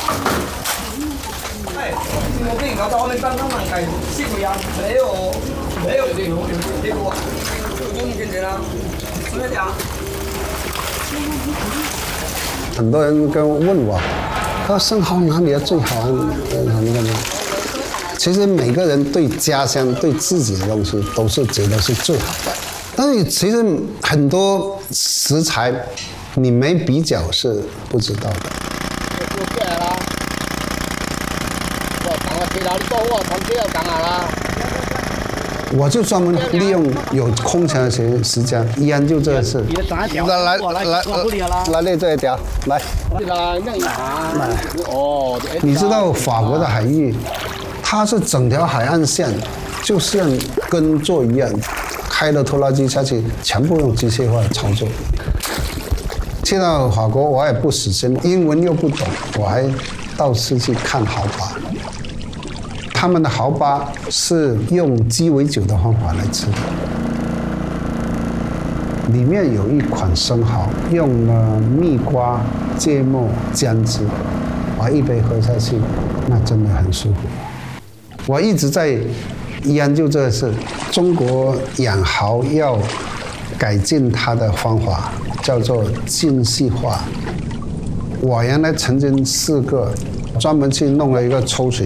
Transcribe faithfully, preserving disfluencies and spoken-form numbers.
哎，我跟你讲，在外面刚刚买改西瓜呀，没有没有这种有这个，有中间的啦，是那样。 很多人跟我问我，说生蚝哪里最好啊？什么的？其实每个人对家乡、对自己的东西都是觉得是最好的，但是其实很多食材你没比较是不知道的。 过来啦，我讲了，其他你做我团队要讲啦。 我就专门利用有空闲的时时间研究这个事。来来来来，来来这一条，来。 来，哦， 你知道法国的海域，它是整条海岸线，就像耕作一样，开了拖拉机下去，全部用机械化操作。去到法国，我也不死心，英文又不懂，我还到处去看蚝粑。他们的蚝粑是用鸡尾酒的方法来吃的，里面有一款生蚝，用了蜜瓜、芥末、姜汁，把一杯喝下去，那真的很舒服。我一直在研究这个事，中国养蚝要改进它的方法，叫做精细化。我原来曾经试过，专门去弄了一个抽水